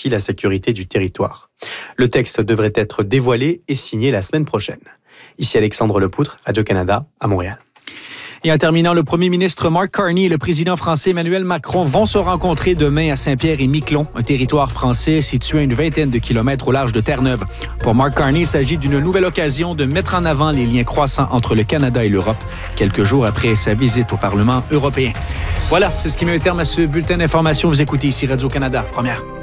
ainsi la sécurité du territoire. Le texte devrait être dévoilé et signé la semaine prochaine. Ici Alexandre Lepoutre, Radio-Canada, à Montréal. Et en terminant, le premier ministre Mark Carney et le président français Emmanuel Macron vont se rencontrer demain à Saint-Pierre-et-Miquelon, un territoire français situé à une vingtaine de kilomètres au large de Terre-Neuve. Pour Mark Carney, il s'agit d'une nouvelle occasion de mettre en avant les liens croissants entre le Canada et l'Europe, quelques jours après sa visite au Parlement européen. Voilà, c'est ce qui met un terme à ce bulletin d'information. Vous écoutez ici Radio-Canada, première.